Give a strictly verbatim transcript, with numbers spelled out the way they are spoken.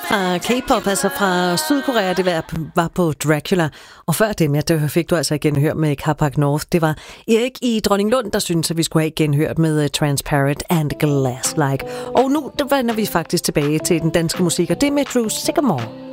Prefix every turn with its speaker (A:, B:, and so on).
A: fra K-pop, altså fra Sydkorea. Det var på Dracula. Og før dem, ja, det fik du altså genhør med Carpac North. Det var Erik i Dronninglund, der synes, at vi skulle have genhørt med Transparent and Glass-like. Og nu vender vi faktisk tilbage til den danske musik, og det er med Drew Sycamore.